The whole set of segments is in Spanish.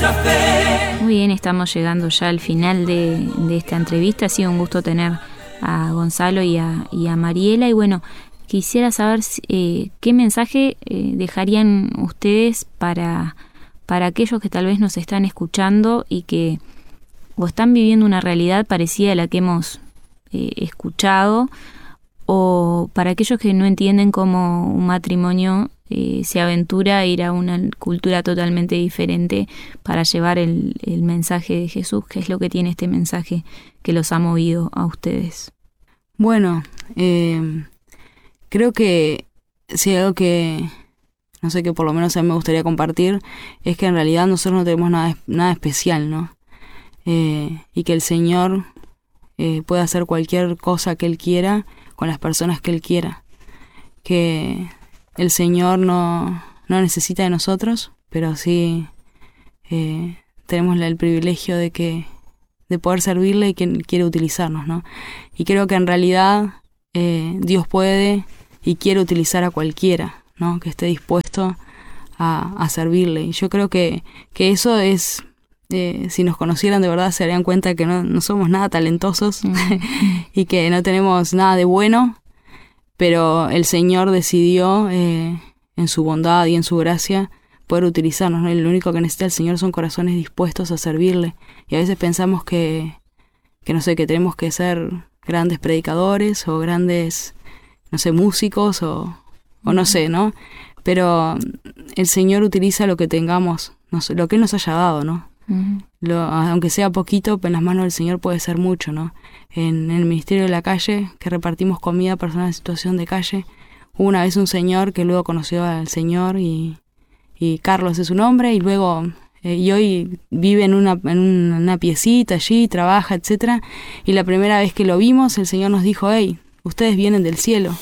nuestra fe. Muy bien, estamos llegando ya al final de esta entrevista. Ha sido un gusto tener a Gonzalo y a Mariela. Y bueno, quisiera saber qué mensaje dejarían ustedes para aquellos que tal vez nos están escuchando y que o están viviendo una realidad parecida a la que hemos escuchado, o para aquellos que no entienden cómo un matrimonio se aventura a ir a una cultura totalmente diferente para llevar el mensaje de Jesús. ¿Qué es lo que tiene este mensaje que los ha movido a ustedes? Bueno, creo que si hay algo que, no sé, que por lo menos a mí me gustaría compartir, es que en realidad nosotros no tenemos nada especial, ¿no? Y que el Señor puede hacer cualquier cosa que Él quiera con las personas que Él quiera. Que el Señor no necesita de nosotros, pero sí tenemos el privilegio de poder servirle y que quiere utilizarnos, ¿no? Y creo que en realidad Dios puede y quiere utilizar a cualquiera, ¿no? Que esté dispuesto a servirle. Y yo creo que eso es, si nos conocieran de verdad se darían cuenta que no somos nada talentosos y que no tenemos nada de bueno, pero el Señor decidió en su bondad y en su gracia poder utilizarnos, ¿no? Y lo único que necesita el Señor son corazones dispuestos a servirle. Y a veces pensamos que no sé, que tenemos que ser grandes predicadores o grandes, no sé, músicos o no sé, ¿no? Pero el Señor utiliza lo que tengamos, lo que Él nos haya dado, ¿no? Aunque sea poquito, en las manos del Señor puede ser mucho, ¿no? En el ministerio de la calle, que repartimos comida a personas en situación de calle, hubo una vez un señor que luego conoció al Señor y Carlos es su nombre, y luego y hoy vive en una piecita allí, trabaja, etcétera. Y la primera vez que lo vimos, el Señor nos dijo: hey, ustedes vienen del cielo.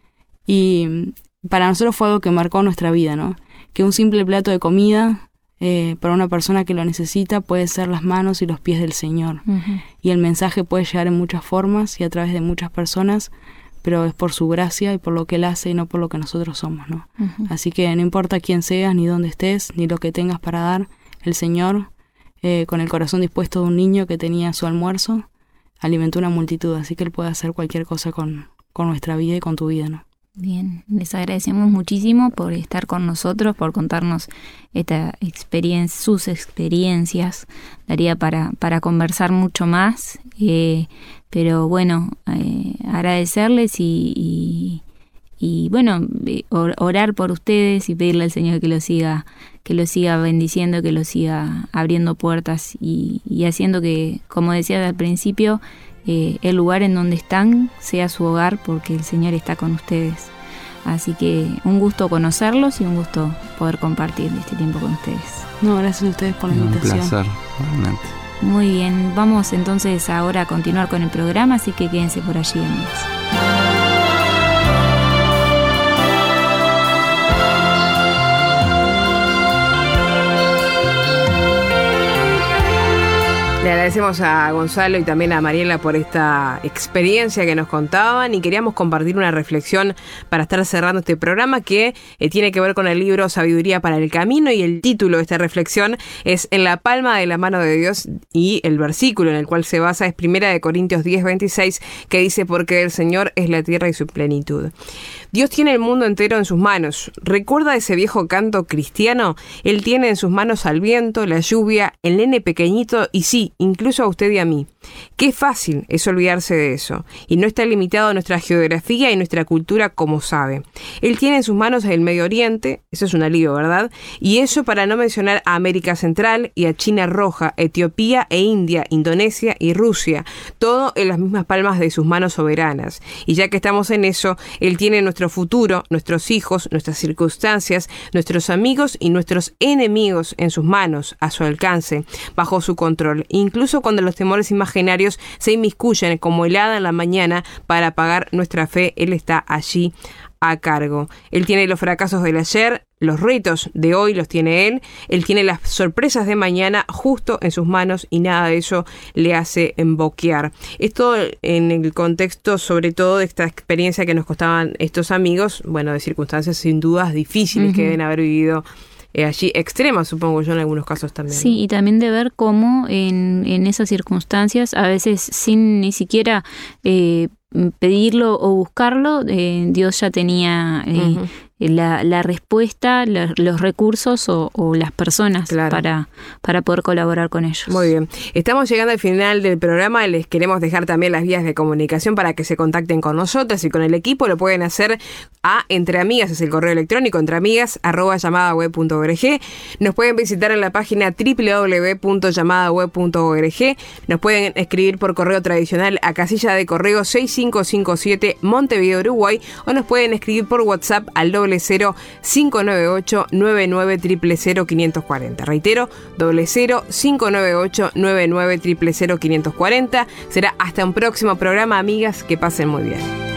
Y para nosotros fue algo que marcó nuestra vida, ¿no? Que un simple plato de comida para una persona que lo necesita puede ser las manos y los pies del Señor. Y el mensaje puede llegar en muchas formas y a través de muchas personas, pero es por su gracia y por lo que Él hace y no por lo que nosotros somos, ¿no? Así que no importa quién seas, ni dónde estés, ni lo que tengas para dar, el Señor, con el corazón dispuesto de un niño que tenía su almuerzo, alimentó una multitud. Así que Él puede hacer cualquier cosa con nuestra vida y con tu vida, ¿no? Bien, les agradecemos muchísimo por estar con nosotros, por contarnos esta experiencia, sus experiencias. Daría para conversar mucho más, pero bueno, agradecerles y bueno, orar por ustedes y pedirle al Señor que los siga bendiciendo, que los siga abriendo puertas y haciendo que, como decía al principio, el lugar en donde están sea su hogar, porque el Señor está con ustedes. Así que un gusto conocerlos y un gusto poder compartir este tiempo con ustedes. No, gracias a ustedes por la invitación. Un placer, realmente. Muy bien, vamos entonces ahora a continuar con el programa, así que quédense por allí, amigos. Le agradecemos a Gonzalo y también a Mariela por esta experiencia que nos contaban, y queríamos compartir una reflexión para estar cerrando este programa que tiene que ver con el libro Sabiduría para el Camino, y el título de esta reflexión es En la palma de la mano de Dios, y el versículo en el cual se basa es 1 Corintios 10:26, que dice: porque el Señor es la tierra y su plenitud. Dios tiene el mundo entero en sus manos. ¿Recuerda ese viejo canto cristiano? Él tiene en sus manos al viento, la lluvia, el nene pequeñito y sí, incluso a usted y a mí. Qué fácil es olvidarse de eso, y no está limitado a nuestra geografía y nuestra cultura, como sabe. Él tiene en sus manos el Medio Oriente, eso es un alivio, ¿verdad? Y eso para no mencionar a América Central y a China Roja, Etiopía e India, Indonesia y Rusia, todo en las mismas palmas de sus manos soberanas. Y ya que estamos en eso, Él tiene nuestro futuro, nuestros hijos, nuestras circunstancias, nuestros amigos y nuestros enemigos en sus manos, a su alcance, bajo su control, incluso cuando los temores imaginarios se inmiscuyen como helada en la mañana para apagar nuestra fe. Él está allí a cargo. Él tiene los fracasos del ayer, los retos de hoy los tiene Él. Él tiene las sorpresas de mañana justo en sus manos, y nada de eso le hace emboquear. Esto en el contexto, sobre todo, de esta experiencia que nos contaban estos amigos, bueno, de circunstancias sin dudas difíciles que deben haber vivido allí extremas, supongo yo, en algunos casos también. Sí, y también de ver cómo en esas circunstancias, a veces sin ni siquiera pedirlo o buscarlo, Dios ya tenía la respuesta, los recursos o las personas para poder colaborar con ellos. Muy bien. Estamos llegando al final del programa. Les queremos dejar también las vías de comunicación para que se contacten con nosotras y con el equipo. Lo pueden hacer a Entre Amigas, es el correo electrónico, entreamigas@llamadaweb.org. Nos pueden visitar en la página www.llamadaweb.org. Nos pueden escribir por correo tradicional a casilla de correo 6557 Montevideo, Uruguay, o nos pueden escribir por WhatsApp al 00598-9900-540. Reitero, 00598-9900-540. Será hasta un próximo programa, amigas, que pasen muy bien.